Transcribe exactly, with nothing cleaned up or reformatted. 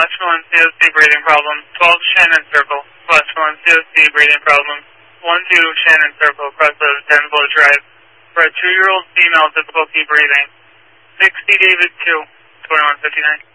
Flash one, C O C breathing problem. twelve Shannon Circle. Flash one, C O C breathing problem. one two Shannon Circle, across of Denville Drive. For a two-year-old female difficulty breathing. sixty David two, twenty-one fifty-nine.